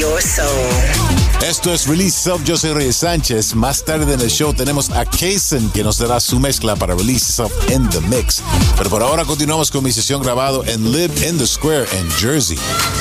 your soul. Esto es Release Yourself, yo soy Reyes Sánchez. Más tarde en el show tenemos a Kaysen, que nos dará su mezcla para Release Yourself in the Mix. Pero por ahora continuamos con mi sesión grabado en Live in the Square en Jersey.